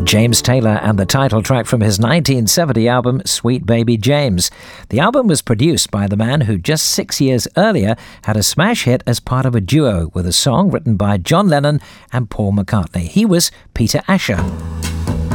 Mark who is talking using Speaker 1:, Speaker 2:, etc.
Speaker 1: James Taylor and the title track from his 1970 album Sweet Baby James. The album was produced by the man who just 6 years earlier had a smash hit as part of a duo with a song written by John Lennon and Paul McCartney. He was Peter Asher.